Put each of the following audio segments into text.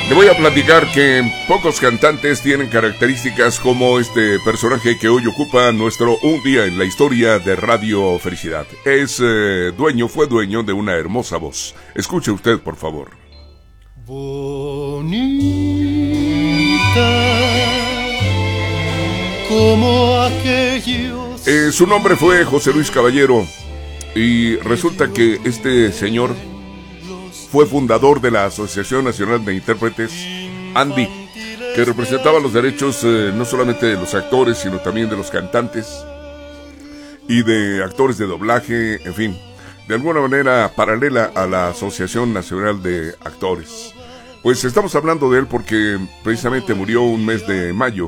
Le voy a platicar que pocos cantantes tienen características como este personaje que hoy ocupa nuestro Un Día en la Historia de Radio Felicidad. Fue dueño de una hermosa voz. Escuche usted, por favor. Bonita como aquellos. Su nombre fue José Luis Caballero y resulta que este señor fue fundador de la Asociación Nacional de Intérpretes, ANDI, que representaba los derechos no solamente de los actores, sino también de los cantantes y de actores de doblaje, en fin, de alguna manera paralela a la Asociación Nacional de Actores. Pues estamos hablando de él porque precisamente murió un mes de mayo,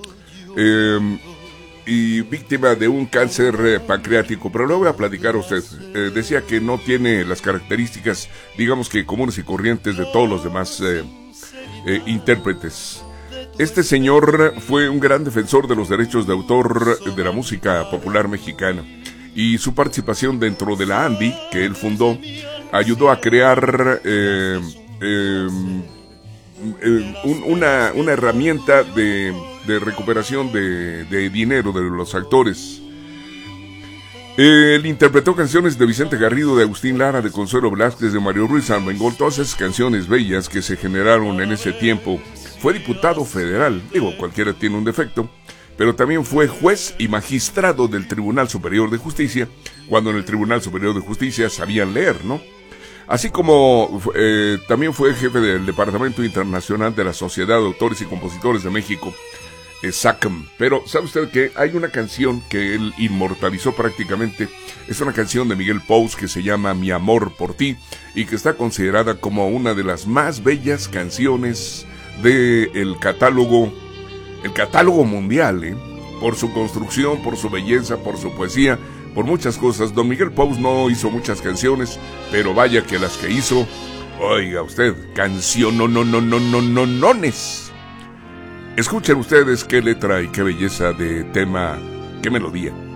y víctima de un cáncer pancreático, pero le voy a platicar a usted. Decía que no tiene las características, digamos que comunes y corrientes de todos los demás intérpretes. Este señor fue un gran defensor de los derechos de autor de la música popular mexicana, y su participación dentro de la ANDI, que él fundó, ayudó a crear una herramienta de recuperación de dinero de los actores. Él interpretó canciones de Vicente Garrido, de Agustín Lara, de Consuelo Velázquez, de Mario Ruiz Armengol, todas esas canciones bellas que se generaron en ese tiempo. Fue diputado federal, cualquiera tiene un defecto, pero también fue juez y magistrado del Tribunal Superior de Justicia, cuando en el Tribunal Superior de Justicia sabían leer, ¿no? Así como también fue jefe del Departamento Internacional de la Sociedad de Autores y Compositores de México, SACM. Pero ¿sabe usted que hay una canción que él inmortalizó prácticamente? Es una canción de Miguel Pous que se llama Mi Amor por Ti, y que está considerada como una de las más bellas canciones del catálogo mundial, por su construcción, por su belleza, por su poesía, por muchas cosas. Don Miguel Pous no hizo muchas canciones, pero vaya que las que hizo, oiga usted, canciones. Escuchen ustedes qué letra y qué belleza de tema, qué melodía.